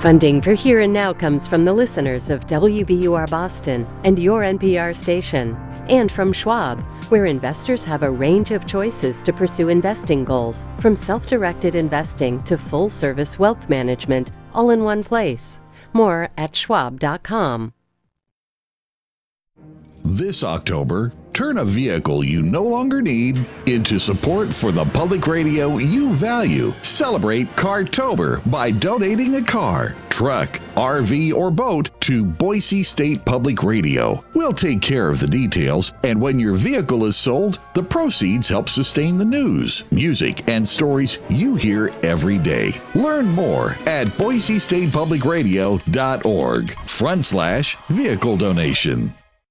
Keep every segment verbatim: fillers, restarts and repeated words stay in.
Funding for Here and Now comes from the listeners of W B U R Boston and your N P R station, and from Schwab, where investors have a range of choices to pursue investing goals, from self-directed investing to full-service wealth management, all in one place. More at schwab dot com. This October, turn a vehicle you no longer need into support for the public radio you value. Celebrate Cartober by donating a car, truck, R V, or boat to Boise State Public Radio. We'll take care of the details, and when your vehicle is sold, the proceeds help sustain the news, music, and stories you hear every day. Learn more at boise state public radio dot org front slash vehicle donation.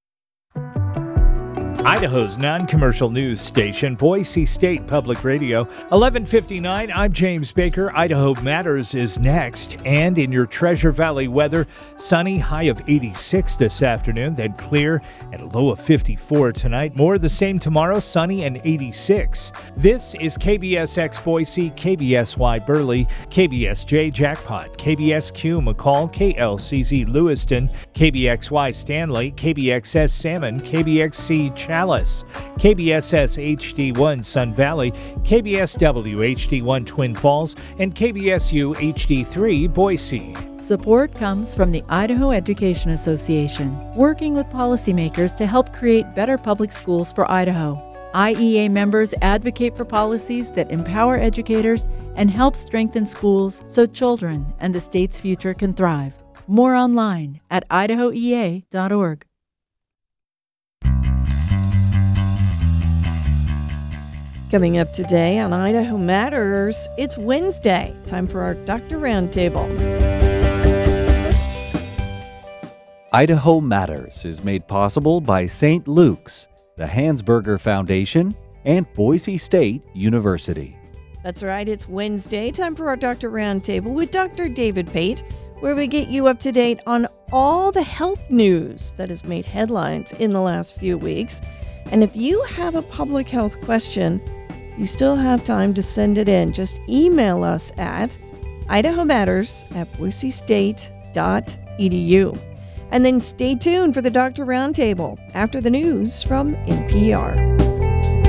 Idaho's non-commercial news station, Boise State Public Radio, eleven fifty-nine. I'm James Baker. Idaho Matters is next. And in your Treasure Valley weather, sunny, high of eighty-six this afternoon, then clear and a low of fifty-four tonight. More of the same tomorrow, sunny and eighty-six. This is K B S X Boise, K B S Y Burley, K B S J Jackpot, K B S Q McCall, K L C Z Lewiston, K B X Y Stanley, K B X S Salmon, K B X C Chalice, K B S S H D one Sun Valley, K B S W H D one Twin Falls, and K B S U H D three Boise. Support comes from the Idaho Education Association, working with policymakers to help create better public schools for Idaho. I E A members advocate for policies that empower educators and help strengthen schools so children and the state's future can thrive. More online at idaho e a dot org. Coming up today on Idaho Matters, it's Wednesday. Time for our Doctor Roundtable. Idaho Matters is made possible by Saint Luke's, the Hansberger Foundation, and Boise State University. That's right, it's Wednesday. Time for our Doctor Roundtable with Doctor David Pate, where we get you up to date on all the health news that has made headlines in the last few weeks. And if you have a public health question, you still have time to send it in. Just email us at idaho matters at boise state dot e d u. And then stay tuned for the Doctor Roundtable after the news from N P R.